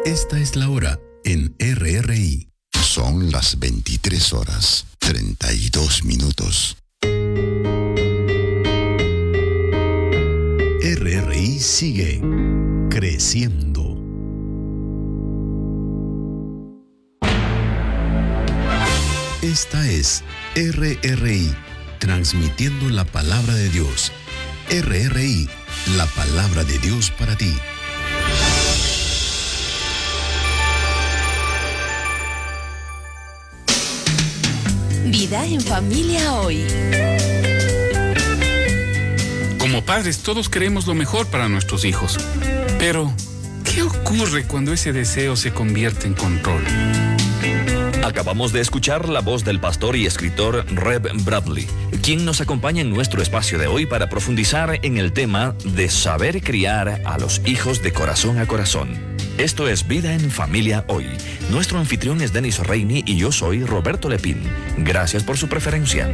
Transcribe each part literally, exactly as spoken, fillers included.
Esta es la hora en R R I. Son las veintitrés horas, treinta y dos minutos. R R I sigue creciendo. Esta es R R I, transmitiendo la palabra de Dios. R R I, la palabra de Dios para ti. Vida en familia hoy. Como padres, todos queremos lo mejor para nuestros hijos. Pero, ¿qué ocurre cuando ese deseo se convierte en control? Acabamos de escuchar la voz del pastor y escritor Reb Bradley, quien nos acompaña en nuestro espacio de hoy para profundizar en el tema de saber criar a los hijos de corazón a corazón. Esto es Vida en Familia Hoy. Nuestro anfitrión es Denis Reini y yo soy Roberto Lepín. Gracias por su preferencia.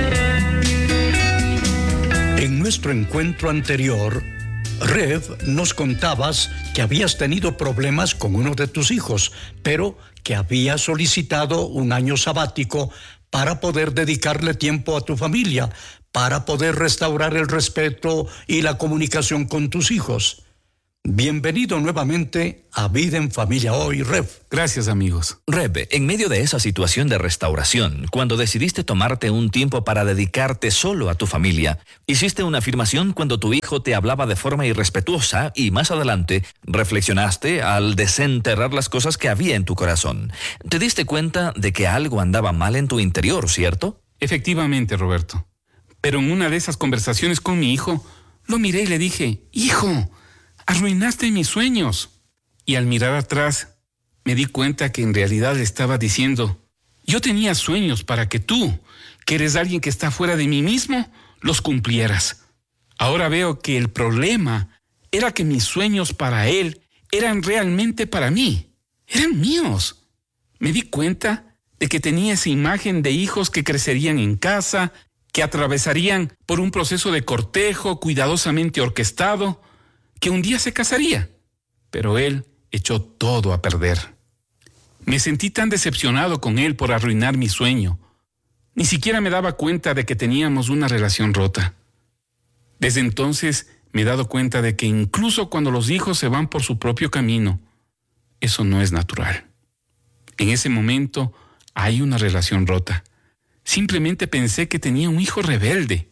En nuestro encuentro anterior, Rev, nos contabas que habías tenido problemas con uno de tus hijos, pero que habías solicitado un año sabático para poder dedicarle tiempo a tu familia, para poder restaurar el respeto y la comunicación con tus hijos. Bienvenido nuevamente a Vida en Familia Hoy, Rev. Gracias, amigos. Reb, en medio de esa situación de restauración, cuando decidiste tomarte un tiempo para dedicarte solo a tu familia, hiciste una afirmación cuando tu hijo te hablaba de forma irrespetuosa y más adelante reflexionaste al desenterrar las cosas que había en tu corazón. Te diste cuenta de que algo andaba mal en tu interior, ¿cierto? Efectivamente, Roberto. Pero en una de esas conversaciones con mi hijo, lo miré y le dije, hijo, arruinaste mis sueños. Y al mirar atrás, me di cuenta que en realidad le estaba diciendo, yo tenía sueños para que tú, que eres alguien que está fuera de mí mismo, los cumplieras. Ahora veo que el problema era que mis sueños para él eran realmente para mí. Eran míos. Me di cuenta de que tenía esa imagen de hijos que crecerían en casa, que atravesarían por un proceso de cortejo cuidadosamente orquestado, que un día se casaría, pero él echó todo a perder. Me sentí tan decepcionado con él por arruinar mi sueño. Ni siquiera me daba cuenta de que teníamos una relación rota. Desde entonces me he dado cuenta de que incluso cuando los hijos se van por su propio camino, eso no es natural. En ese momento hay una relación rota. Simplemente pensé que tenía un hijo rebelde.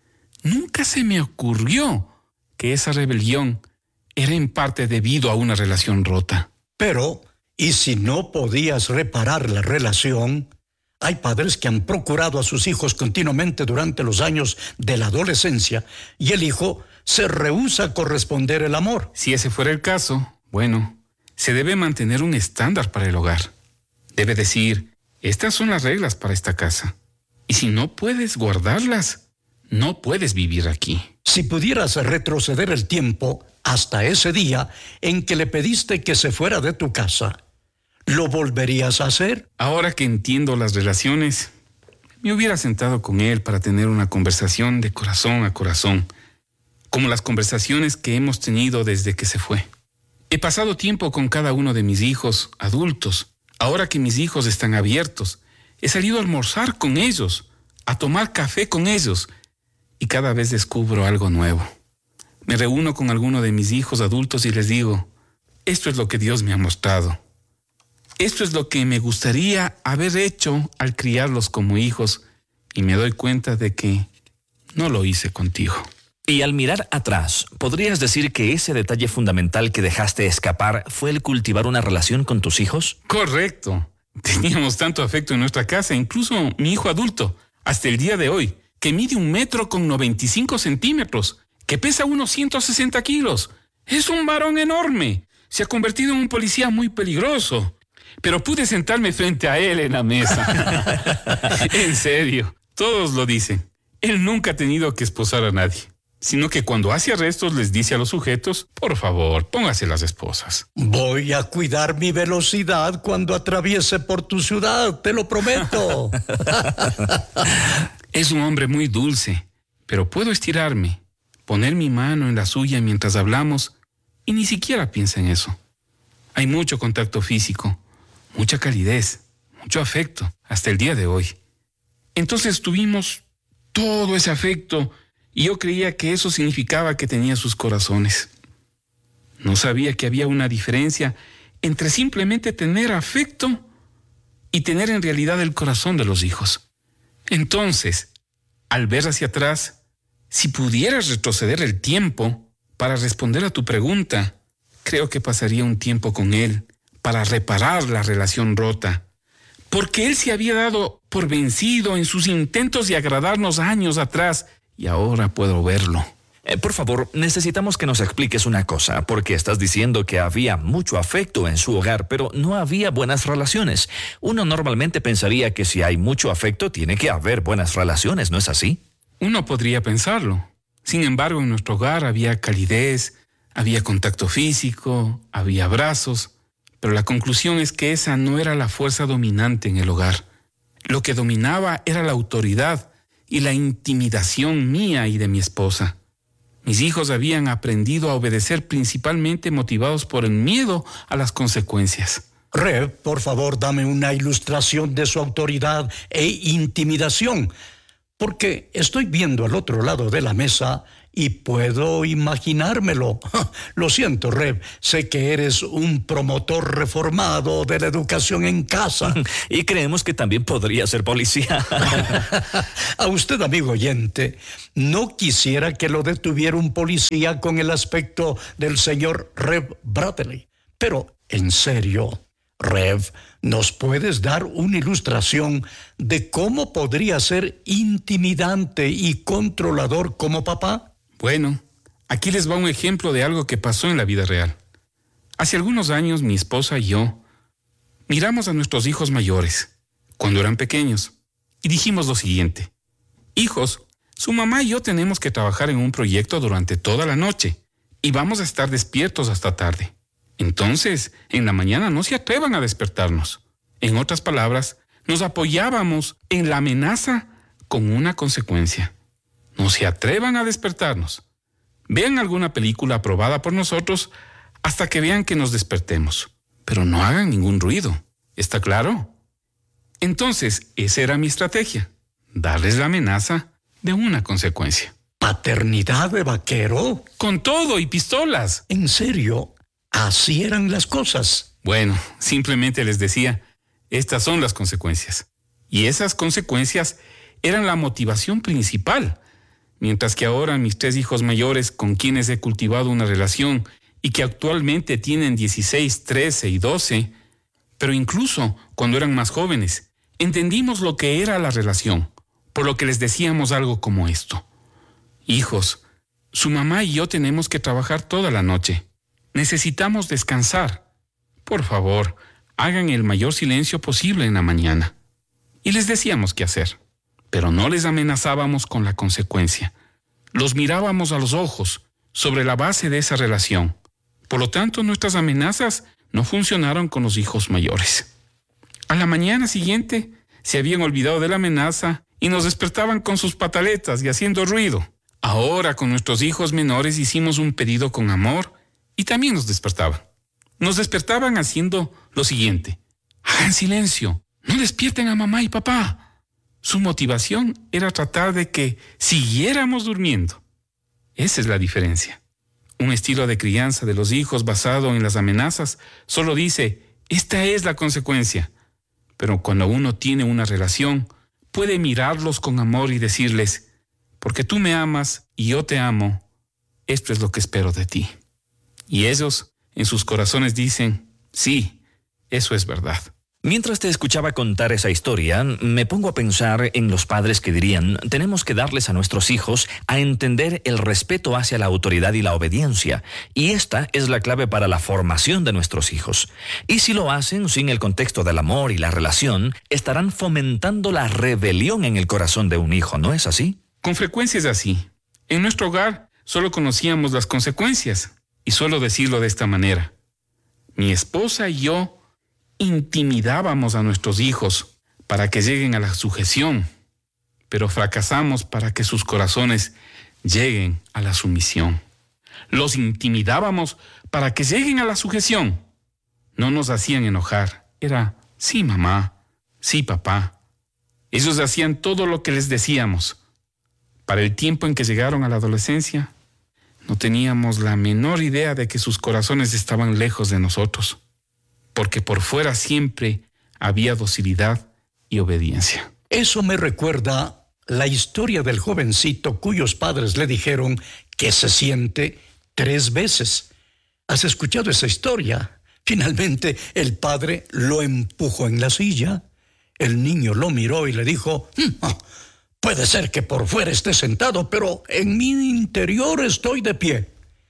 Nunca se me ocurrió que esa rebelión era en parte debido a una relación rota. Pero, ¿y si no podías reparar la relación? Hay padres que han procurado a sus hijos continuamente durante los años de la adolescencia y el hijo se rehúsa a corresponder el amor. Si ese fuera el caso, bueno, se debe mantener un estándar para el hogar. Debe decir, estas son las reglas para esta casa. Y si no puedes guardarlas, no puedes vivir aquí. Si pudieras retroceder el tiempo hasta ese día en que le pediste que se fuera de tu casa, ¿lo volverías a hacer? Ahora que entiendo las relaciones, me hubiera sentado con él para tener una conversación de corazón a corazón, como las conversaciones que hemos tenido desde que se fue. He pasado tiempo con cada uno de mis hijos adultos. Ahora que mis hijos están abiertos, he salido a almorzar con ellos, a tomar café con ellos, y cada vez descubro algo nuevo. Me reúno con alguno de mis hijos adultos y les digo, esto es lo que Dios me ha mostrado. Esto es lo que me gustaría haber hecho al criarlos como hijos, y me doy cuenta de que no lo hice contigo. Y al mirar atrás, ¿podrías decir que ese detalle fundamental que dejaste escapar fue el cultivar una relación con tus hijos? Correcto. Teníamos tanto afecto en nuestra casa, incluso mi hijo adulto, hasta el día de hoy, que mide un metro con noventa y cinco centímetros, que pesa unos ciento sesenta kilos. Es un varón enorme. Se ha convertido en un policía muy peligroso. Pero pude sentarme frente a él en la mesa. En serio, todos lo dicen. Él nunca ha tenido que esposar a nadie, sino que cuando hace arrestos les dice a los sujetos, por favor, póngase las esposas. Voy a cuidar mi velocidad cuando atraviese por tu ciudad, te lo prometo. Es un hombre muy dulce, pero puedo estirarme, poner mi mano en la suya mientras hablamos y ni siquiera piensa en eso. Hay mucho contacto físico, mucha calidez, mucho afecto, hasta el día de hoy. Entonces tuvimos todo ese afecto y yo creía que eso significaba que tenía sus corazones. No sabía que había una diferencia entre simplemente tener afecto y tener en realidad el corazón de los hijos. Entonces, al ver hacia atrás, si pudieras retroceder el tiempo para responder a tu pregunta, creo que pasaría un tiempo con él para reparar la relación rota, porque él se había dado por vencido en sus intentos de agradarnos años atrás y ahora puedo verlo. Eh, por favor, necesitamos que nos expliques una cosa, porque estás diciendo que había mucho afecto en su hogar, pero no había buenas relaciones. Uno normalmente pensaría que si hay mucho afecto, tiene que haber buenas relaciones, ¿no es así? Uno podría pensarlo. Sin embargo, en nuestro hogar había calidez, había contacto físico, había abrazos, pero la conclusión es que esa no era la fuerza dominante en el hogar. Lo que dominaba era la autoridad y la intimidación mía y de mi esposa. Mis hijos habían aprendido a obedecer principalmente motivados por el miedo a las consecuencias. Rev, por favor, dame una ilustración de su autoridad e intimidación, porque estoy viendo al otro lado de la mesa y puedo imaginármelo. Lo siento, Rev, sé que eres un promotor reformado de la educación en casa. Y creemos que también podría ser policía. A usted, amigo oyente, no quisiera que lo detuviera un policía con el aspecto del señor Rev Bradley. Pero, en serio, Rev, ¿nos puedes dar una ilustración de cómo podría ser intimidante y controlador como papá? Bueno, aquí les va un ejemplo de algo que pasó en la vida real. Hace algunos años mi esposa y yo miramos a nuestros hijos mayores, cuando eran pequeños, y dijimos lo siguiente: hijos, su mamá y yo tenemos que trabajar en un proyecto durante toda la noche y vamos a estar despiertos hasta tarde. Entonces, en la mañana no se atrevan a despertarnos. En otras palabras, nos apoyábamos en la amenaza con una consecuencia. No se atrevan a despertarnos. Vean alguna película aprobada por nosotros hasta que vean que nos despertemos. Pero no hagan ningún ruido. ¿Está claro? Entonces, esa era mi estrategia. Darles la amenaza de una consecuencia. ¿Paternidad de vaquero? Con todo y pistolas. ¿En serio? ¿Así eran las cosas? Bueno, simplemente les decía, estas son las consecuencias. Y esas consecuencias eran la motivación principal. Mientras que ahora mis tres hijos mayores, con quienes he cultivado una relación y que actualmente tienen dieciséis, trece y doce, pero incluso cuando eran más jóvenes, entendimos lo que era la relación, por lo que les decíamos algo como esto: hijos, su mamá y yo tenemos que trabajar toda la noche. Necesitamos descansar. Por favor, hagan el mayor silencio posible en la mañana. Y les decíamos qué hacer, pero no les amenazábamos con la consecuencia. Los mirábamos a los ojos sobre la base de esa relación. Por lo tanto, nuestras amenazas no funcionaron con los hijos mayores. A la mañana siguiente se habían olvidado de la amenaza y nos despertaban con sus pataletas y haciendo ruido. Ahora con nuestros hijos menores hicimos un pedido con amor y también nos despertaban. Nos despertaban haciendo lo siguiente: hagan silencio, no despierten a mamá y papá. Su motivación era tratar de que siguiéramos durmiendo. Esa es la diferencia. Un estilo de crianza de los hijos basado en las amenazas solo dice: esta es la consecuencia. Pero cuando uno tiene una relación, puede mirarlos con amor y decirles: porque tú me amas y yo te amo, esto es lo que espero de ti. Y ellos en sus corazones dicen: sí, eso es verdad. Mientras te escuchaba contar esa historia, me pongo a pensar en los padres que dirían: tenemos que darles a nuestros hijos a entender el respeto hacia la autoridad y la obediencia, y esta es la clave para la formación de nuestros hijos. Y si lo hacen sin el contexto del amor y la relación, estarán fomentando la rebelión en el corazón de un hijo, ¿no es así? Con frecuencia es así. En nuestro hogar solo conocíamos las consecuencias, y suelo decirlo de esta manera: mi esposa y yo intimidábamos a nuestros hijos para que lleguen a la sujeción, pero fracasamos para que sus corazones lleguen a la sumisión. Los intimidábamos para que lleguen a la sujeción, no nos hacían enojar. Era, sí, mamá, sí, papá. Ellos hacían todo lo que les decíamos. Para el tiempo en que llegaron a la adolescencia, no teníamos la menor idea de que sus corazones estaban lejos de nosotros, porque por fuera siempre había docilidad y obediencia. Eso me recuerda la historia del jovencito cuyos padres le dijeron que se siente tres veces. ¿Has escuchado esa historia? Finalmente el padre lo empujó en la silla. El niño lo miró y le dijo, oh, puede ser que por fuera esté sentado, pero en mi interior estoy de pie.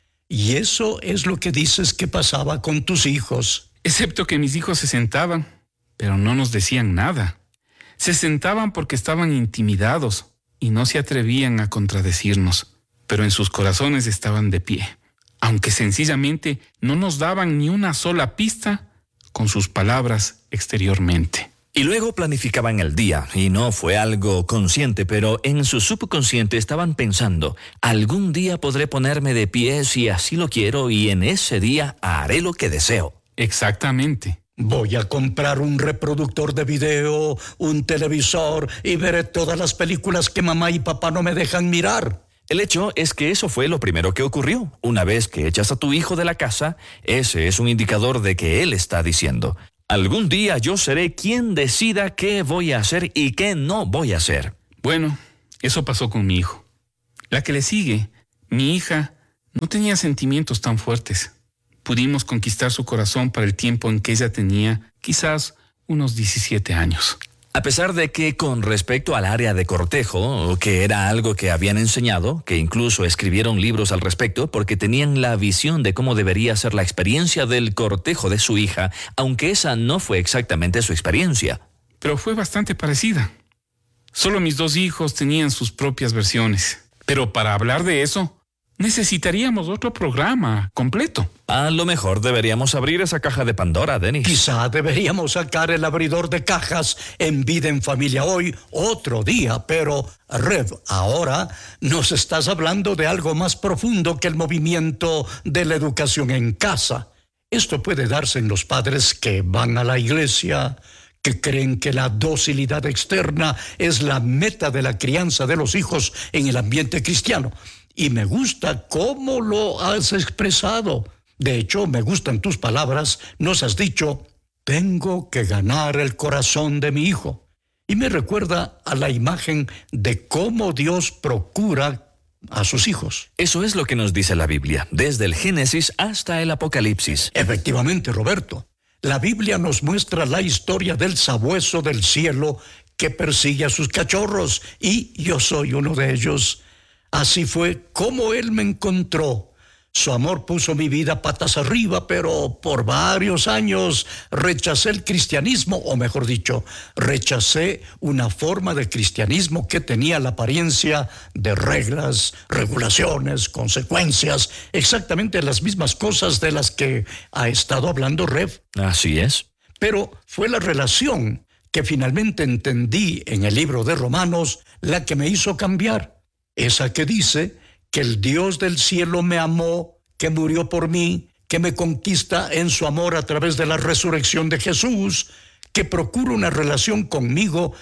Y eso es lo que dices que pasaba con tus hijos. Excepto que mis hijos se sentaban, pero no nos decían nada. Se sentaban porque estaban intimidados y no se atrevían a contradecirnos, pero en sus corazones estaban de pie, aunque sencillamente no nos daban ni una sola pista con sus palabras exteriormente. Y luego planificaban el día, y no fue algo consciente, pero en su subconsciente estaban pensando, algún día podré ponerme de pie si así lo quiero y en ese día haré lo que deseo. Exactamente. Voy a comprar un reproductor de video, un televisor y veré todas las películas que mamá y papá no me dejan mirar. El hecho es que eso fue lo primero que ocurrió. Una vez que echas a tu hijo de la casa, ese es un indicador de que él está diciendo, algún día yo seré quien decida qué voy a hacer y qué no voy a hacer. Bueno, eso pasó con mi hijo. La que le sigue, mi hija, no tenía sentimientos tan fuertes. Pudimos conquistar su corazón para el tiempo en que ella tenía quizás unos diecisiete años. A pesar de que con respecto al área de cortejo, que era algo que habían enseñado, que incluso escribieron libros al respecto porque tenían la visión de cómo debería ser la experiencia del cortejo de su hija, aunque esa no fue exactamente su experiencia. Pero fue bastante parecida. Solo mis dos hijos tenían sus propias versiones. Pero para hablar de eso, necesitaríamos otro programa completo. A lo mejor deberíamos abrir esa caja de Pandora, Dennis. Quizá deberíamos sacar el abridor de cajas en Vida en Familia hoy, otro día, pero, Rev, ahora nos estás hablando de algo más profundo que el movimiento de la educación en casa. Esto puede darse en los padres que van a la iglesia, que creen que la docilidad externa es la meta de la crianza de los hijos en el ambiente cristiano. Y me gusta cómo lo has expresado. De hecho, me gustan tus palabras. Nos has dicho, tengo que ganar el corazón de mi hijo. Y me recuerda a la imagen de cómo Dios procura a sus hijos. Eso es lo que nos dice la Biblia, desde el Génesis hasta el Apocalipsis. Efectivamente, Roberto. La Biblia nos muestra la historia del sabueso del cielo que persigue a sus cachorros, y yo soy uno de ellos. Así fue como él me encontró. Su amor puso mi vida patas arriba, pero por varios años rechacé el cristianismo, o mejor dicho, rechacé una forma de cristianismo que tenía la apariencia de reglas, regulaciones, consecuencias, exactamente las mismas cosas de las que ha estado hablando Rev. Así es. Pero fue la relación que finalmente entendí en el libro de Romanos la que me hizo cambiar. Esa que dice que el Dios del cielo me amó, que murió por mí, que me conquista en su amor a través de la resurrección de Jesús, que procura una relación conmigo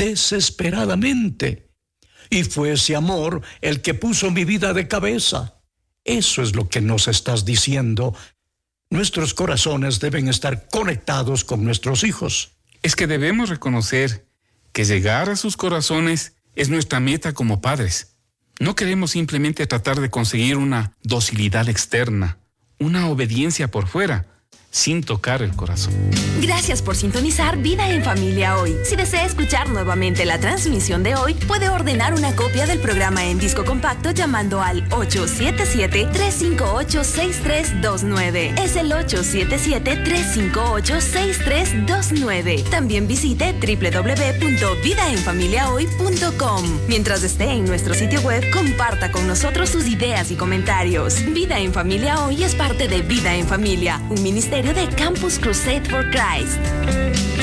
desesperadamente. Y fue ese amor el que puso mi vida de cabeza. Eso es lo que nos estás diciendo. Nuestros corazones deben estar conectados con nuestros hijos. Es que debemos reconocer que llegar a sus corazones es nuestra meta como padres. No queremos simplemente tratar de conseguir una docilidad externa, una obediencia por fuera, sin tocar el corazón. Gracias por sintonizar Vida en Familia hoy. Si desea escuchar nuevamente la transmisión de hoy, puede ordenar una copia del programa en disco compacto llamando al ocho siete siete, tres cinco ocho, seis tres dos nueve. Es el ocho siete siete, tres cinco ocho, seis tres dos nueve. También visite doble u doble u doble u punto vida en familia hoy punto com. Mientras esté en nuestro sitio web, comparta con nosotros sus ideas y comentarios. Vida en Familia hoy es parte de Vida en Familia, un ministerio de Campus Crusade for Christ.